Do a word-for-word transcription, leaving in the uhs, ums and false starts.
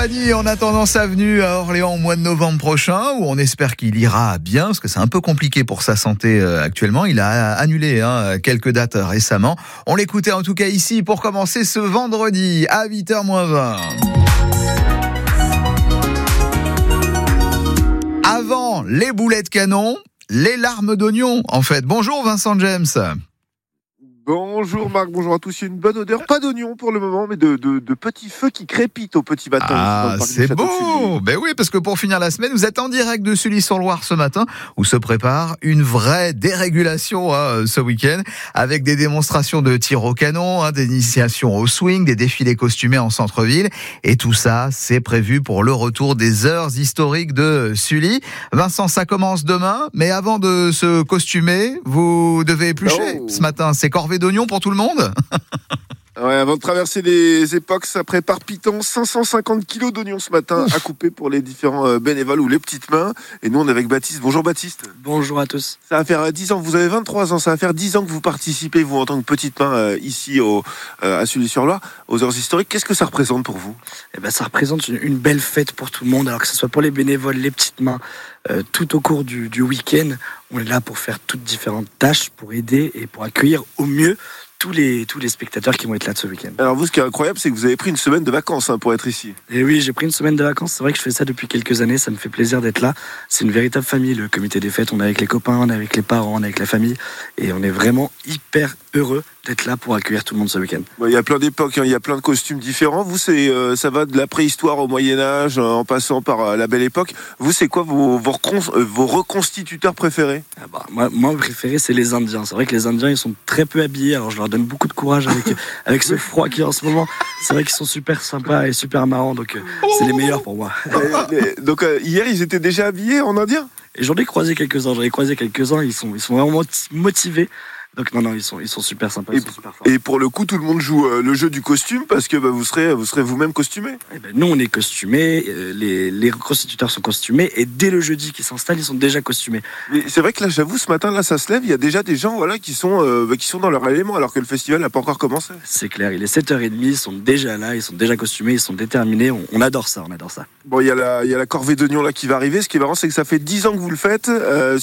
Fanny en attendant sa venue à Orléans au mois de novembre prochain, où on espère qu'il ira bien, parce que c'est un peu compliqué pour sa santé euh, actuellement. Il a annulé hein, quelques dates récemment. On l'écoutait en tout cas ici pour commencer ce vendredi à huit heures moins vingt. Avant les boulets de canon, les larmes d'oignon en fait. Bonjour Vincent James. Bonjour Marc, bonjour à tous. Il y a une bonne odeur, pas d'oignon pour le moment, mais de, de, de petits feux qui crépitent au petit matin. Ah, c'est beau. Ben oui, parce que pour finir la semaine, vous êtes en direct de Sully-sur-Loire ce matin, où se prépare une vraie dérégulation hein, ce week-end, avec des démonstrations de tir au canon, hein, des initiations au swing, des défilés costumés en centre-ville, et tout ça, c'est prévu pour le retour des heures historiques de Sully. Vincent, ça commence demain, mais avant de se costumer, vous devez éplucher oh. ce matin. C'est corvée d'oignons pour tout le monde. Ouais, avant de traverser les époques, ça prépare Piton cinq cent cinquante kilos d'oignons ce matin Ouf. à couper pour les différents bénévoles ou les petites mains. Et nous, on est avec Baptiste. Bonjour Baptiste. Bonjour à tous. Ça va faire dix ans, vous avez vingt-trois ans, ça va faire dix ans que vous participez, vous, en tant que petite main, euh, ici au, euh, à Sully-sur-Loire, aux heures historiques. Qu'est-ce que ça représente pour vous ? Eh ben, ça représente une, une belle fête pour tout le monde, alors que ce soit pour les bénévoles, les petites mains, euh, tout au cours du, du week-end. On est là pour faire toutes différentes tâches, pour aider et pour accueillir au mieux tous les, tous les spectateurs qui vont être là de ce week-end. Alors vous, ce qui est incroyable, c'est que vous avez pris une semaine de vacances hein, pour être ici. Et oui, j'ai pris une semaine de vacances. C'est vrai que je fais ça depuis quelques années. Ça me fait plaisir d'être là. C'est une véritable famille, le comité des fêtes. On est avec les copains, on est avec les parents, on est avec la famille. Et on est vraiment hyper heureux d'être là pour accueillir tout le monde ce week-end. Bon, il y a plein d'époques, hein, il y a plein de costumes différents. Vous, c'est, euh, ça va de la préhistoire au Moyen-Âge, euh, en passant par euh, la Belle Époque. Vous, c'est quoi vos, vos, recon- euh, vos reconstituteurs préférés ? ah bah, moi, moi, mon préféré, c'est les Indiens. C'est vrai que les Indiens, ils sont très peu habillés. Alors, je leur donne beaucoup de courage avec, avec ce froid qu'il y a en ce moment. C'est vrai qu'ils sont super sympas et super marrants. Donc, euh, c'est les meilleurs pour moi. Et, et, donc, euh, hier, ils étaient déjà habillés en Indien ? Et j'en ai croisé quelques-uns. J'en ai croisé quelques-uns. Ils sont, ils sont vraiment motivés. Donc non, non, ils sont, ils sont super sympas, ils et, sont super forts. Et pour le coup, tout le monde joue euh, le jeu du costume parce que bah, vous serez, vous serez vous-même costumé. Eh ben, nous, on est costumés, euh, les, les reconstituteurs sont costumés, et dès le jeudi qui s'installe, ils sont déjà costumés. Mais c'est vrai que là, j'avoue, ce matin, là, ça se lève, il y a déjà des gens, voilà, qui sont, euh, qui sont dans leur élément alors que le festival n'a pas encore commencé. C'est clair, il est sept heures trente, ils sont déjà là, ils sont déjà costumés, ils sont déterminés. On, on adore ça, on adore ça. Bon, il y a la, il y a la corvée d'oignons là qui va arriver. Ce qui est marrant, c'est que ça fait dix ans que vous le faites. Euh,